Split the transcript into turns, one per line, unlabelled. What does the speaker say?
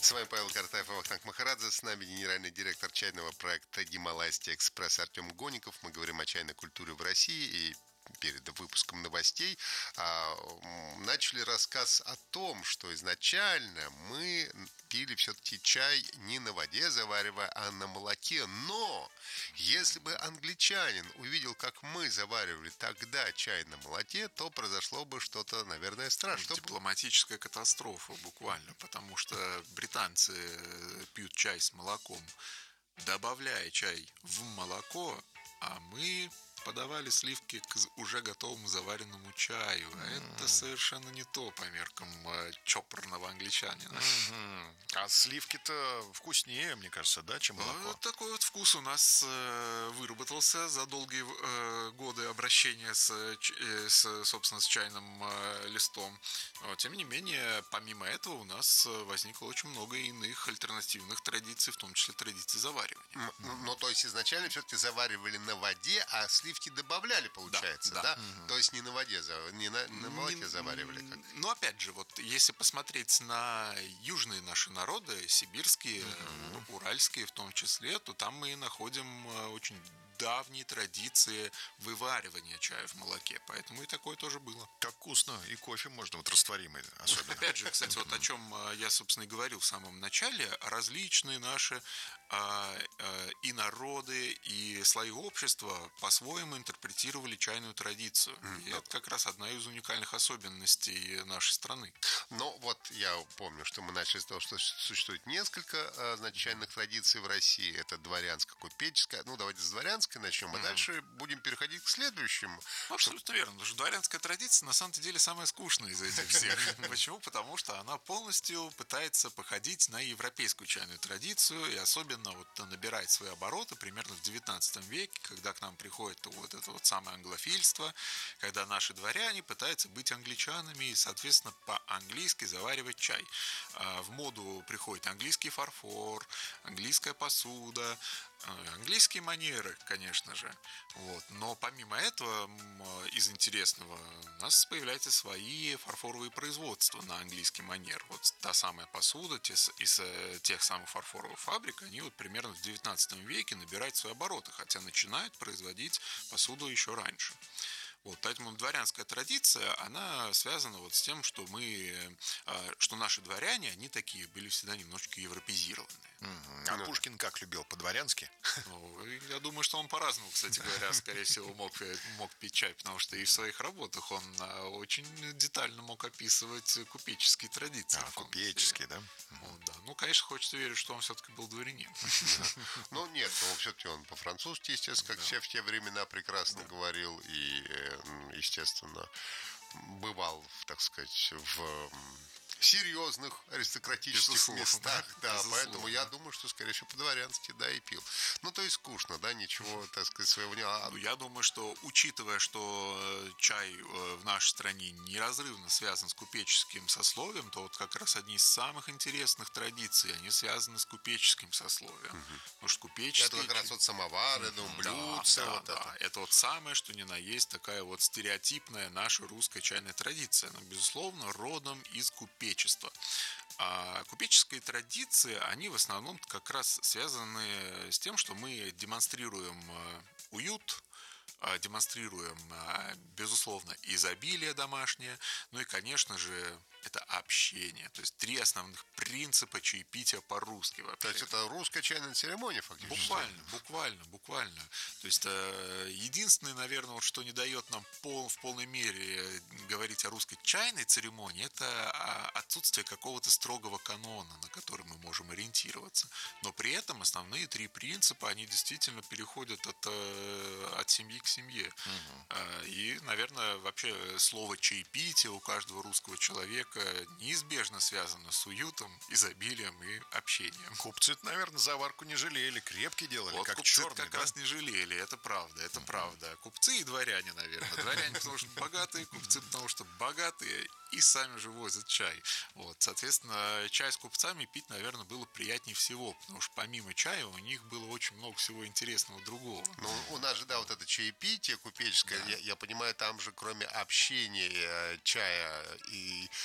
С вами Павел Картаев и Вахтанг Махарадзе. С нами генеральный директор чайного проекта «Гималайский экспресс» Артем Гоников. Мы говорим о чайной культуре в России. И перед выпуском новостей начали рассказ о том, что изначально мы пили все-таки чай не на воде заваривая, а на молоке. Но если бы англичанин увидел, как мы заваривали тогда чай на молоке, то произошло бы что-то, наверное, страшное.
Дипломатическая катастрофа буквально, потому что британцы пьют чай с молоком, добавляя чай в молоко, а мы подавали сливки к уже готовому заваренному чаю. А это совершенно не то по меркам чопорного англичанина.
А сливки-то вкуснее, мне кажется, да, чем молоко?
Такой вот вкус у нас выработался за долгие годы обращения собственно, с чайным листом. Тем не менее, помимо этого, у нас возникло очень много иных альтернативных традиций, в том числе традиций заваривания.
Ну, то есть изначально все-таки заваривали на воде, а сливки добавляли, получается, да? То есть не на воде, не на молоке заваривали.
Но опять же, вот если посмотреть на южные наши народы, сибирские, уральские в том числе, то там мы находим очень давние традиции вываривания чая в молоке. Поэтому и такое тоже было.
Как вкусно. И кофе можно, вот растворимый особенно.
Опять же, кстати, вот о чем я, собственно, и говорил в самом начале, различные наши и народы, и слои общества по-своему интерпретировали чайную традицию. И это как раз одна из уникальных особенностей нашей страны.
Ну, вот я помню, что мы начали с того, что существует несколько чайных традиций в России. Это дворянско-купеческая. Ну, давайте с дворянской начнем, а дальше будем переходить к следующим.
Абсолютно верно. Потому что дворянская традиция на самом деле самая скучная из этих всех. Почему? Потому что она полностью пытается походить на европейскую чайную традицию и особенно вот набирает свои обороты примерно в 19 веке, когда к нам приходит вот это вот самое англофильство, когда наши дворяне пытаются быть англичанами и, соответственно, по-английски заваривать чай. В моду приходит английский фарфор, английская посуда, английские манеры, конечно же. Вот. Но помимо этого, из интересного, у нас появляются свои фарфоровые производства на английский манер. Вот та самая посуда из тех самых фарфоровых фабрик, они вот примерно в 19 веке набирают свои обороты, хотя начинают производить посуду еще раньше. Вот, поэтому дворянская традиция, она связана вот с тем, что что наши дворяне, они такие были всегда немножечко европеизированные.
А Пушкин как любил? По-дворянски?
Ну, я думаю, что он по-разному, кстати говоря, скорее всего, мог пить чай, потому что и в своих работах он очень детально мог описывать купеческие традиции.
Купеческие, да?
Да. Ну, конечно, хочется верить, что он все-таки был дворянин.
Ну, нет, все-таки он по-французски, естественно, как все в те времена прекрасно говорил и, естественно, бывал, так сказать, в серьезных аристократических
Безусловно,
местах, да,
безусловно.
поэтому я думаю, что, скорее всего, по-дворянски, да, и пил. Ну, то есть скучно, да, ничего, так сказать, своего не...
Ну, я думаю, что, учитывая, что чай в нашей стране неразрывно связан с купеческим сословием, то вот как раз одни из самых интересных традиций, они связаны с купеческим сословием. Потому что купеческий...
Это как раз вот самовары, блюдца,
да,
вот
да.
это.
Это вот самое, что ни на есть, такая вот стереотипная наша русская чайная традиция. Она, безусловно, родом из купечества. А купеческие традиции, они в основном как раз связаны с тем, что мы демонстрируем уют, демонстрируем, безусловно, изобилие домашнее, ну и, конечно же, это общение. То есть 3 основных принципа чаепития по-русски вообще.
То есть это русская чайная церемония, фактически?
Буквально. То есть единственное, наверное, вот, что не дает нам в полной мере говорить о русской чайной церемонии, это отсутствие какого-то строгого канона, на который мы можем ориентироваться. Но при этом основные 3 принципа, они действительно переходят от семьи к семье. И, наверное, вообще слово чаепитие у каждого русского человека неизбежно связано с уютом, изобилием и общением.
Купцы, наверное, заварку не жалели, крепкий делали,
вот
как
купцы
черный,
как
да?
раз не жалели, это правда. Купцы и дворяне, наверное. Дворяне, потому что богатые, купцы, потому что богатые и сами же возят чай. Вот, соответственно, чай с купцами пить, наверное, было приятнее всего, потому что помимо чая у них было очень много всего интересного другого.
Ну, у нас же, да, вот это чаепитие купеческое, да. Я понимаю, там же кроме общения, чая и